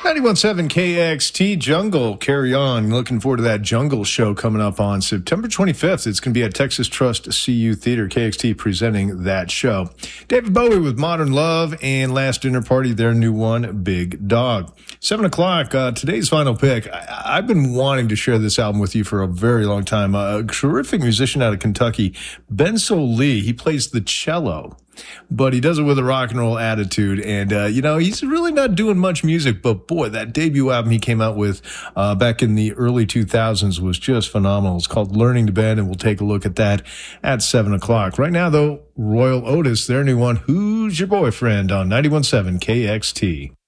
91.7 KXT Jungle, carry on. Looking forward to that Jungle show coming up on September 25th. It's going to be at Texas Trust CU Theater, KXT presenting that show. David Bowie with Modern Love and Last Dinner Party, their new one, Big Dog. 7 o'clock, today's final pick. I've been wanting to share this album with you for a very long time. A terrific musician out of Kentucky, Benso Lee. He plays the cello, but he does it with a rock and roll attitude. And, he's really not doing much music, but boy, that debut album he came out with back in the early 2000s was just phenomenal. It's called Learning to Bend, and we'll take a look at that at 7 o'clock. Right now, though, Royal Otis, their new one, Who's Your Boyfriend, on 91.7 KXT.